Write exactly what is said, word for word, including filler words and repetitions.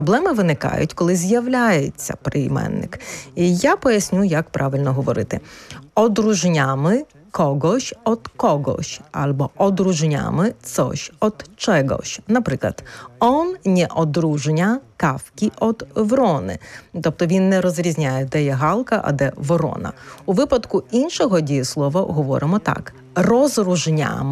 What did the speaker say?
Проблеми виникають, коли з'являється прийменник. І я поясню, як правильно говорити. Odróżniamy kogoś od kogoś albo odróżniamy coś od czegoś. Наприклад, on nie odróżnia кавки від ворони. Тобто він не розрізняє, де є галка, а де ворона. У випадку іншого дієслова говоримо так. Розружняємо